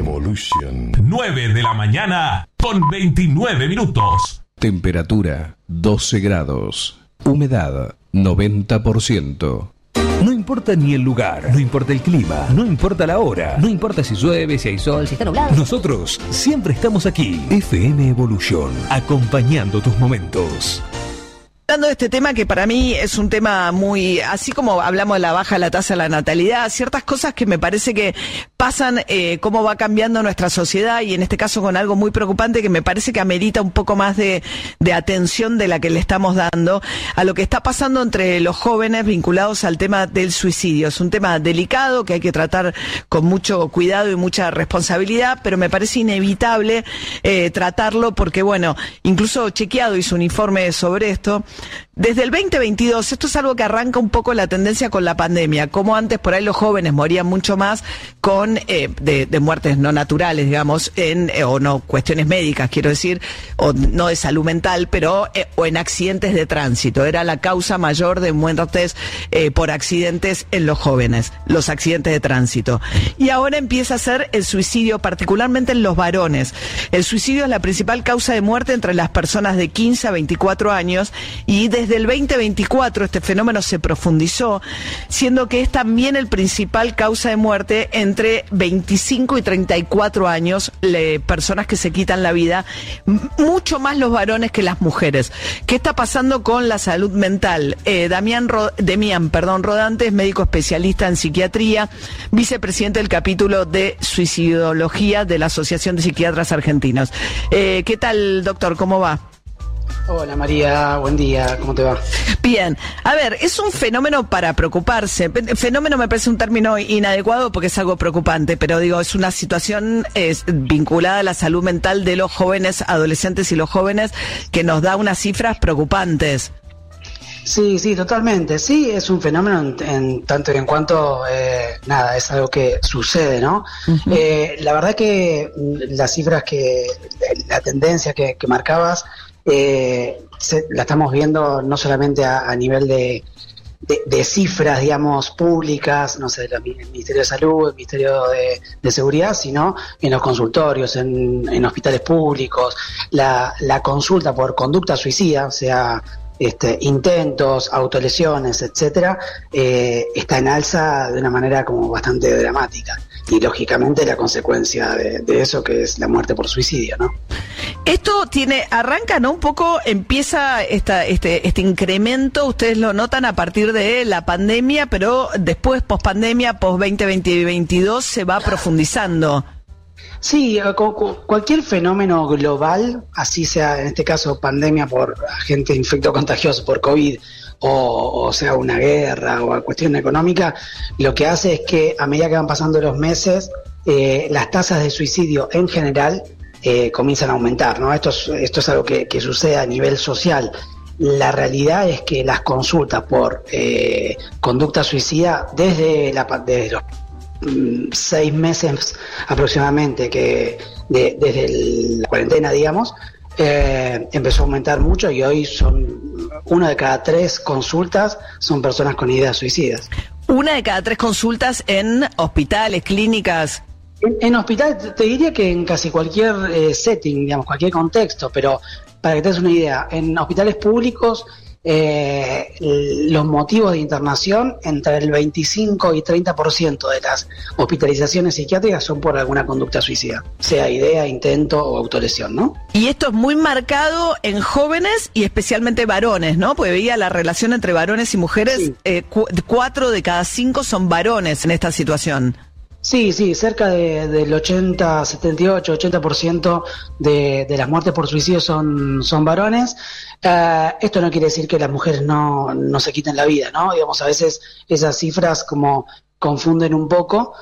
Evolution. 9 de la mañana con 29 minutos. Temperatura 12 grados. Humedad 90%. No importa ni el lugar, no importa el clima, no importa la hora, no importa si llueve, si hay sol, si está nublado. Nosotros siempre estamos aquí. FM Evolution, acompañando tus momentos. Hablando de este tema que para mí es un tema muy, así como hablamos de la baja de la tasa de la natalidad, ciertas cosas que me parece que pasan, cómo va cambiando nuestra sociedad y en este caso con algo muy preocupante que me parece que amerita un poco más de atención de la que le estamos dando a lo que está pasando entre los jóvenes vinculados al tema del suicidio. Es un tema delicado que hay que tratar con mucho cuidado y mucha responsabilidad, pero me parece inevitable tratarlo porque, bueno, incluso Chequeado hizo un informe sobre esto. Desde el 2022, esto es algo que arranca un poco la tendencia con la pandemia, como antes por ahí los jóvenes morían mucho más con de muertes no naturales, digamos, o no cuestiones médicas, quiero decir, o no de salud mental, pero o en accidentes de tránsito. Era la causa mayor de muertes por accidentes en los jóvenes, los accidentes de tránsito. Y ahora empieza a ser el suicidio, particularmente en los varones. El suicidio es la principal causa de muerte entre las personas de 15 a 24 años y desde el 2024 este fenómeno se profundizó, siendo que es también el principal causa de muerte entre 25 y 34 años, personas que se quitan la vida, mucho más los varones que las mujeres. ¿Qué está pasando con la salud mental? Demian Rodante es médico especialista en psiquiatría, vicepresidente del capítulo de suicidología de la Asociación de Psiquiatras Argentinos. ¿Qué tal, doctor? ¿Cómo va? Hola María, buen día, ¿cómo te va? Bien, a ver, es un fenómeno para preocuparse. Fenómeno me parece un término inadecuado porque es algo preocupante, pero digo, es una situación vinculada a la salud mental de los jóvenes, adolescentes y los jóvenes, que nos da unas cifras preocupantes. Sí, totalmente. Sí, es un fenómeno en tanto y en cuanto, es algo que sucede, ¿no? Uh-huh. La verdad que las cifras la tendencia que marcabas, la estamos viendo no solamente a nivel de cifras, digamos, públicas, no sé, el Ministerio de Salud, el Ministerio de Seguridad, sino en los consultorios, en hospitales públicos, la consulta por conducta suicida, o sea, intentos, autolesiones, etcétera, está en alza de una manera como bastante dramática. Y lógicamente la consecuencia de eso que es la muerte por suicidio, ¿no? Esto arranca, ¿no? Un poco empieza este incremento, ustedes lo notan a partir de la pandemia, pero después, post-pandemia, post-2022, se va profundizando. Sí, cualquier fenómeno global, así sea en este caso pandemia por agente infectocontagioso por COVID, o sea una guerra o cuestión económica, lo que hace es que a medida que van pasando los meses, las tasas de suicidio en general comienzan a aumentar, ¿no? Esto es algo que sucede a nivel social. La realidad es que las consultas por conducta suicida desde los 6 meses aproximadamente desde la cuarentena, digamos, empezó a aumentar mucho y hoy son 1 de cada 3 consultas son personas con ideas suicidas. 1 de cada 3 consultas en hospitales, clínicas. En hospitales, te diría que en casi cualquier setting, digamos, cualquier contexto, pero para que te des una idea, en hospitales públicos los motivos de internación entre el 25 y 30% de las hospitalizaciones psiquiátricas son por alguna conducta suicida, sea idea, intento o autolesión, ¿no? Y esto es muy marcado en jóvenes y especialmente varones, ¿no? Porque veía la relación entre varones y mujeres, sí. 4 de cada 5 son varones en esta situación. Sí, cerca del 80% de las muertes por suicidio son varones. Esto no quiere decir que las mujeres no se quiten la vida, ¿no? Digamos, a veces esas cifras como confunden un poco.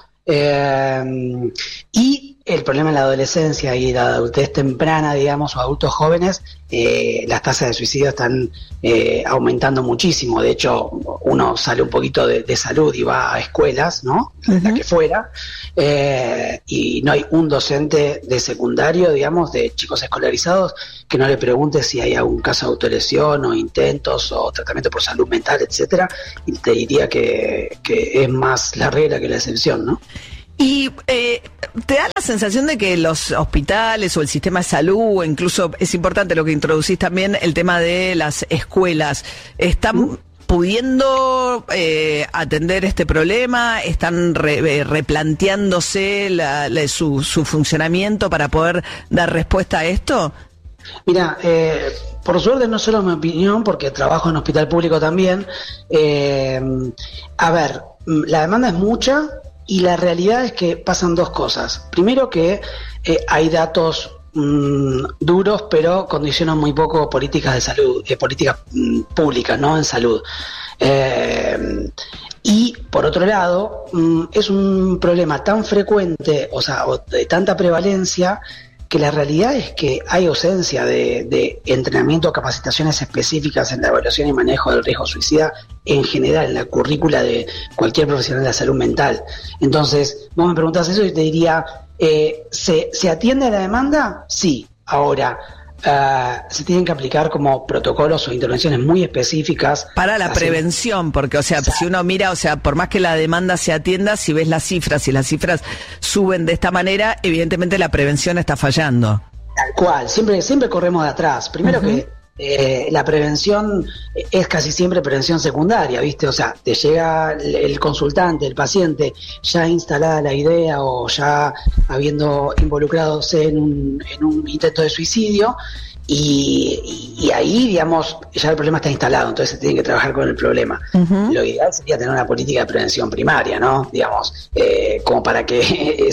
Y el problema en la adolescencia y la adultez temprana, digamos, o adultos jóvenes, las tasas de suicidio están aumentando muchísimo. De hecho, uno sale un poquito de salud y va a escuelas, ¿no? Uh-huh. La que fuera, y no hay un docente de secundario, digamos, de chicos escolarizados, que no le pregunte si hay algún caso de autolesión o intentos o tratamiento por salud mental, etcétera, y te diría que es más la regla que la excepción, ¿no? Y te da la sensación de que los hospitales o el sistema de salud, o incluso es importante lo que introducís también, el tema de las escuelas, están pudiendo atender este problema, están replanteándose su funcionamiento para poder dar respuesta a esto. Mira, por suerte no solo mi opinión, porque trabajo en hospital público también. A ver, la demanda es mucha y la realidad es que pasan dos cosas. Primero que hay datos duros, pero condicionan muy poco políticas de salud, políticas públicas, ¿no? En salud. Y por otro lado, es un problema tan frecuente, o de tanta prevalencia, que la realidad es que hay ausencia de entrenamiento o capacitaciones específicas en la evaluación y manejo del riesgo suicida en general, en la currícula de cualquier profesional de la salud mental. Entonces, vos me preguntás eso y te diría, ¿se atiende a la demanda? Sí. Ahora, se tienen que aplicar como protocolos o intervenciones muy específicas para la prevención, porque, o sea, si uno mira, o sea, por más que la demanda se atienda, si ves las cifras, si las cifras suben de esta manera, evidentemente la prevención está fallando. Tal cual, siempre corremos de atrás. Primero que la prevención es casi siempre prevención secundaria, ¿viste? O sea, te llega el consultante, el paciente, ya instalada la idea o ya habiendo involucradose en un intento de suicidio, y ahí, digamos, ya el problema está instalado, entonces se tiene que trabajar con el problema. Lo ideal sería tener una política de prevención primaria, ¿no? Digamos, como para que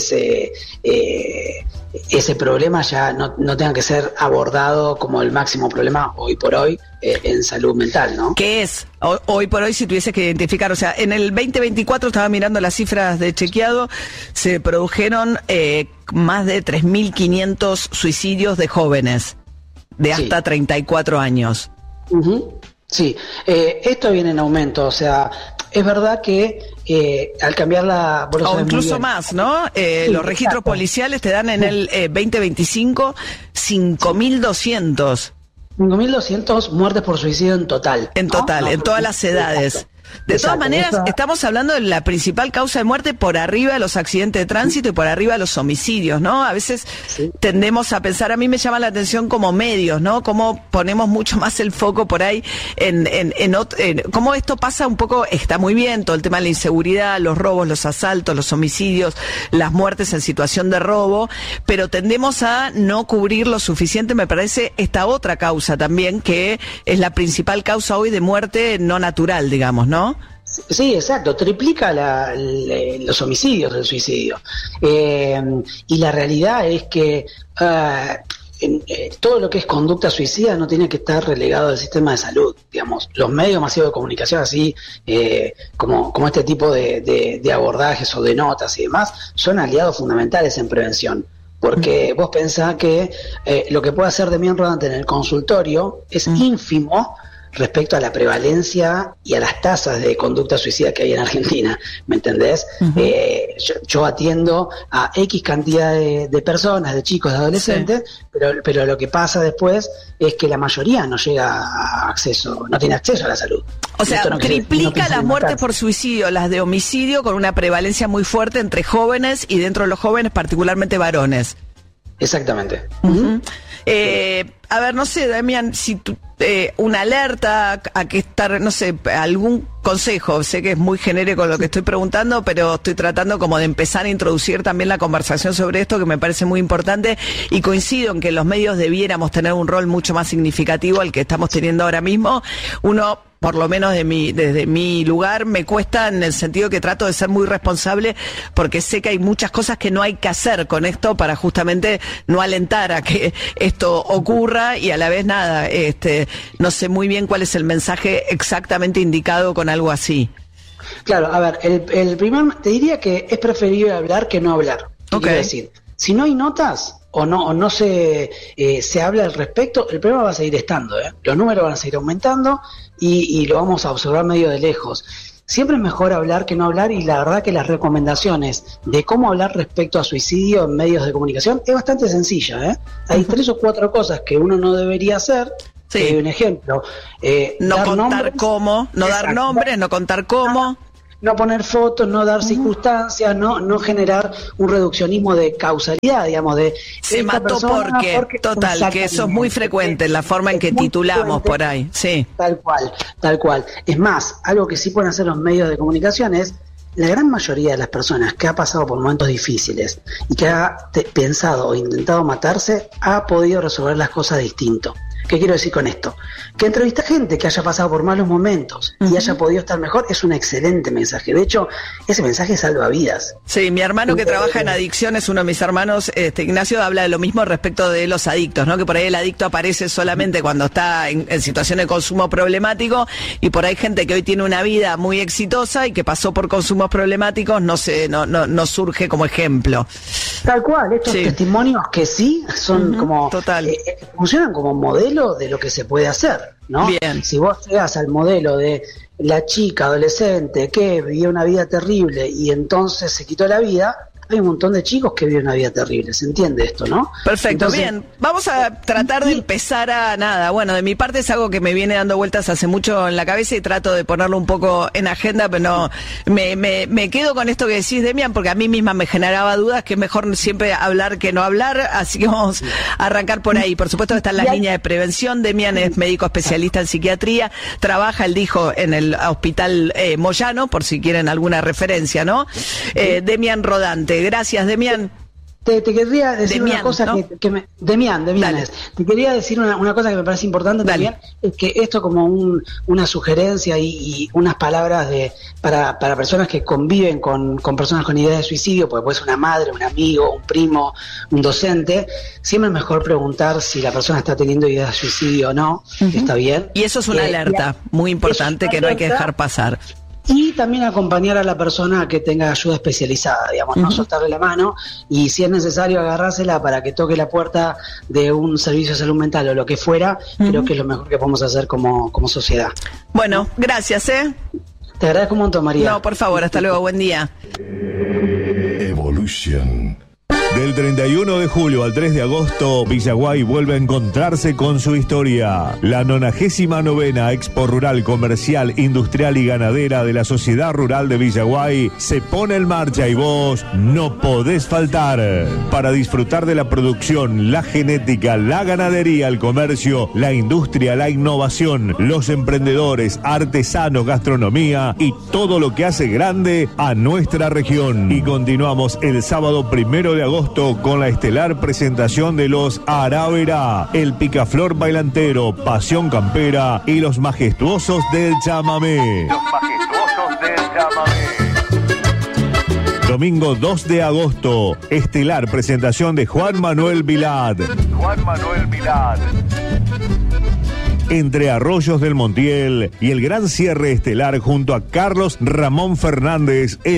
ese problema ya no tenga que ser abordado como el máximo problema hoy por hoy en salud mental, ¿no? ¿Qué es hoy por hoy si tuviese que identificar? O sea, en el 2024 estaba mirando las cifras de chequeado, se produjeron más de 3.500 suicidios de jóvenes de hasta 34 años. Sí, esto viene en aumento, o sea, es verdad que al cambiar la... O incluso más, ¿no? Sí, los registros policiales te dan en el 2025 5.200. 5.200 muertes por suicidio en total. En total, ¿no? En todas las edades. Exacto. De todas maneras, estamos hablando de la principal causa de muerte por arriba de los accidentes de tránsito y por arriba de los homicidios, ¿no? A veces tendemos a pensar, a mí me llama la atención como medios, ¿no? Cómo ponemos mucho más el foco por ahí en cómo esto pasa un poco, está muy bien, todo el tema de la inseguridad, los robos, los asaltos, los homicidios, las muertes en situación de robo, pero tendemos a no cubrir lo suficiente, me parece, esta otra causa también, que es la principal causa hoy de muerte no natural, digamos, ¿no? Sí, exacto, triplica los homicidios del suicidio. Y la realidad es que todo lo que es conducta suicida no tiene que estar relegado al sistema de salud. Digamos, los medios masivos de comunicación, así como este tipo de abordajes o de notas y demás, son aliados fundamentales en prevención. Porque vos pensás que lo que puede hacer Demián Rodante en el consultorio es ínfimo respecto a la prevalencia y a las tasas de conducta suicida que hay en Argentina, ¿me entendés? Yo atiendo a X cantidad de personas, de chicos, de adolescentes, pero lo que pasa después es que la mayoría no llega a no tiene acceso a la salud. O sea, triplica las muertes por suicidio, las de homicidio, con una prevalencia muy fuerte entre jóvenes y dentro de los jóvenes particularmente varones. Exactamente. A ver, no sé, Damián, si tú, una alerta a que estar, no sé, algún consejo, sé que es muy genérico lo que estoy preguntando, pero estoy tratando como de empezar a introducir también la conversación sobre esto, que me parece muy importante, y coincido en que los medios debiéramos tener un rol mucho más significativo al que estamos teniendo ahora mismo. Uno, por lo menos desde mi lugar, me cuesta en el sentido que trato de ser muy responsable, porque sé que hay muchas cosas que no hay que hacer con esto para justamente no alentar a que esto ocurra, y a la vez nada, no sé muy bien cuál es el mensaje exactamente indicado con algo así. Claro, a ver, el primer, te diría que es preferible hablar que no hablar. Quiero decir, si no hay notas o no se habla al respecto, el problema va a seguir estando, los números van a seguir aumentando y lo vamos a observar medio de lejos. Siempre es mejor hablar que no hablar, y la verdad que las recomendaciones de cómo hablar respecto a suicidio en medios de comunicación es bastante sencilla, Hay 3 o 4 cosas que uno no debería hacer. Sí. Un ejemplo, no contar nombres, cómo, no dar nombres, no contar cómo. no poner fotos, no dar circunstancias, no generar un reduccionismo de causalidad, digamos, de se mató porque total, que eso es muy frecuente en la forma en que titulamos por ahí, sí. Tal cual. Es más, algo que sí pueden hacer los medios de comunicación es, la gran mayoría de las personas que ha pasado por momentos difíciles y que ha pensado o intentado matarse, ha podido resolver las cosas distinto. ¿Qué quiero decir con esto? Que entrevistar gente que haya pasado por malos momentos y haya podido estar mejor es un excelente mensaje. De hecho, ese mensaje salva vidas. Sí, mi hermano que trabaja en adicciones, uno de mis hermanos, Ignacio, habla de lo mismo respecto de los adictos, ¿no? Que por ahí el adicto aparece solamente cuando está en situación de consumo problemático, y por ahí gente que hoy tiene una vida muy exitosa y que pasó por consumos problemáticos no surge como ejemplo. Tal cual, estos testimonios que sí son como funcionan como modelo de lo que se puede hacer, ¿no? Bien. Si vos llegas al modelo de la chica adolescente que vivió una vida terrible y entonces se quitó la vida, hay un montón de chicos que viven una vida terrible, ¿se entiende esto, no? Perfecto, entonces, bien, vamos a tratar de empezar bueno, de mi parte es algo que me viene dando vueltas hace mucho en la cabeza y trato de ponerlo un poco en agenda, pero no, me quedo con esto que decís, Demian, porque a mí misma me generaba dudas, que es mejor siempre hablar que no hablar, así que vamos a arrancar por ahí. Por supuesto está en la línea de prevención. Demian es médico especialista en psiquiatría, trabaja, él dijo, en el hospital Moyano, por si quieren alguna referencia, ¿no? Demian Rodante. Gracias, Demian. Te querría decir Demian, una cosa, ¿no? Demian es. Te quería decir una cosa que me parece importante también, es que esto como una sugerencia y unas palabras para personas que conviven con personas con ideas de suicidio, porque puede ser una madre, un amigo, un primo, un docente, siempre es mejor preguntar si la persona está teniendo ideas de suicidio o no, está bien. Y eso es una alerta muy importante que no hay que dejar pasar. Y también acompañar a la persona que tenga ayuda especializada, digamos, no soltarle la mano, y si es necesario agarrársela para que toque la puerta de un servicio de salud mental o lo que fuera, creo que es lo mejor que podemos hacer como sociedad. Bueno, gracias, Te agradezco un montón, María. No, por favor, hasta luego, buen día. Evolution. Del 31 de julio al 3 de agosto, Villaguay vuelve a encontrarse con su historia. La 99ª Expo Rural Comercial, Industrial y Ganadera de la Sociedad Rural de Villaguay se pone en marcha y vos no podés faltar. Para disfrutar de la producción, la genética, la ganadería, el comercio, la industria, la innovación, los emprendedores, artesanos, gastronomía y todo lo que hace grande a nuestra región. Y continuamos el sábado 1 de agosto con la estelar presentación de los Aravera, el Picaflor Bailantero, Pasión Campera y los Majestuosos del Chamamé. Domingo 2 de agosto, estelar presentación de Juan Manuel Vilad. Entre Arroyos del Montiel y el gran cierre estelar junto a Carlos Ramón Fernández.